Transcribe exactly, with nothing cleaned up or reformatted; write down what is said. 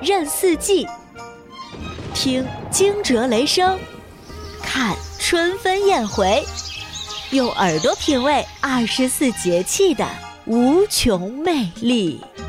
任四季，听惊蛰雷声，看春分燕回，用耳朵品味二十四节气的无穷魅力。